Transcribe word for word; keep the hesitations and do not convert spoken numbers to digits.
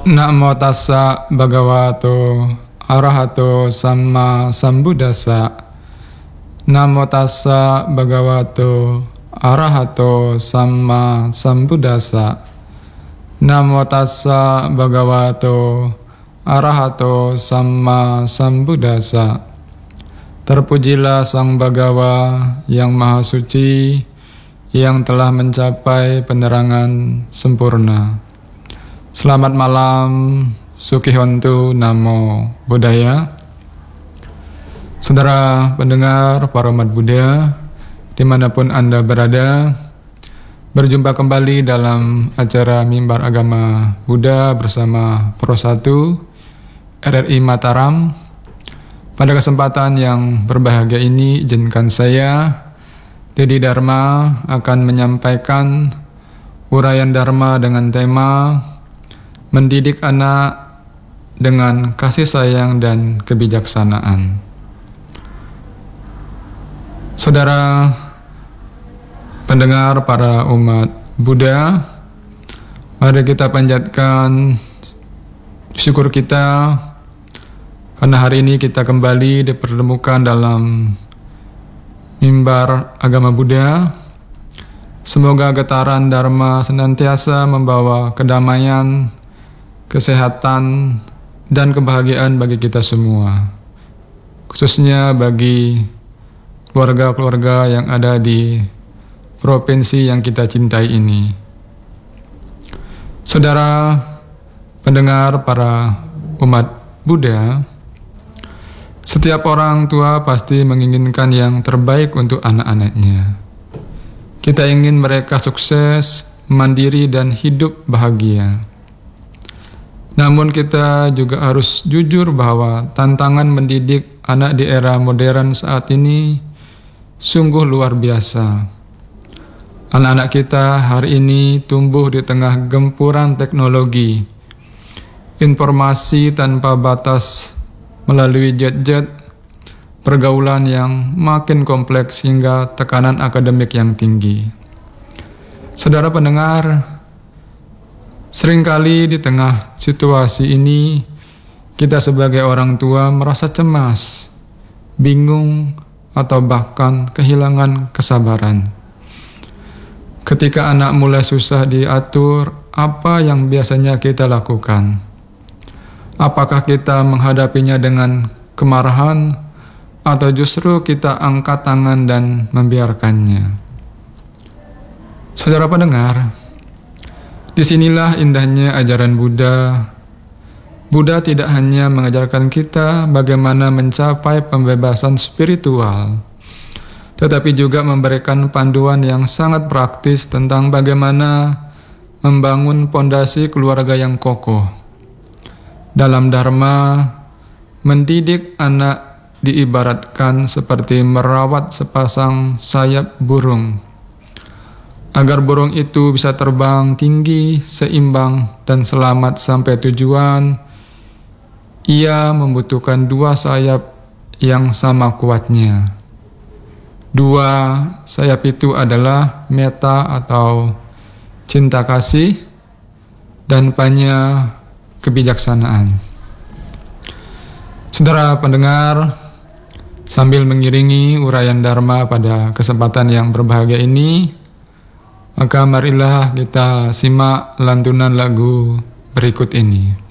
Namo tassa bhagavato arahato samma sambuddhassa. Namo tassa bhagavato arahato samma sambuddhassa. Namo tassa bhagavato arahato samma sambuddhassa. Terpujilah Sang Bhagawa yang Maha Suci, yang telah mencapai penerangan sempurna. Selamat malam, Sukihontu Namo Buddhaya. Saudara pendengar, para umat Buddha, dimanapun Anda berada, berjumpa kembali dalam acara Mimbar Agama Buddha bersama Pro satu R R I Mataram. Pada kesempatan yang berbahagia ini, izinkan saya, Dedi Dharma, akan menyampaikan uraian Dharma dengan tema mendidik anak dengan kasih sayang dan kebijaksanaan. Saudara pendengar, para umat Buddha, mari kita panjatkan syukur kita karena hari ini kita kembali dipertemukan dalam Mimbar Agama Buddha. Semoga getaran Dharma senantiasa membawa kedamaian, kesehatan, dan kebahagiaan bagi kita semua, khususnya bagi keluarga-keluarga yang ada di provinsi yang kita cintai ini. Saudara pendengar, para umat Buddha, setiap orang tua pasti menginginkan yang terbaik untuk anak-anaknya. Kita ingin mereka sukses, mandiri, dan hidup bahagia. Namun kita juga harus jujur bahwa tantangan mendidik anak di era modern saat ini sungguh luar biasa. Anak-anak kita hari ini tumbuh di tengah gempuran teknologi, informasi tanpa batas melalui jet-jet, pergaulan yang makin kompleks hingga tekanan akademik yang tinggi. Saudara pendengar, seringkali di tengah situasi ini, kita sebagai orang tua merasa cemas, bingung, atau bahkan kehilangan kesabaran. Ketika anak mulai susah diatur, apa yang biasanya kita lakukan? Apakah kita menghadapinya dengan kemarahan, atau justru kita angkat tangan dan membiarkannya? Saudara pendengar, disinilah indahnya ajaran Buddha. Buddha tidak hanya mengajarkan kita bagaimana mencapai pembebasan spiritual, tetapi juga memberikan panduan yang sangat praktis tentang bagaimana membangun pondasi keluarga yang kokoh. Dalam Dharma, mendidik anak diibaratkan seperti merawat sepasang sayap burung. Agar burung itu bisa terbang tinggi, seimbang, dan selamat sampai tujuan, ia membutuhkan dua sayap yang sama kuatnya. Dua sayap itu adalah metta atau cinta kasih, dan panya kebijaksanaan. Saudara pendengar, sambil mengiringi uraian Dharma pada kesempatan yang berbahagia ini, maka marilah kita simak lantunan lagu berikut ini.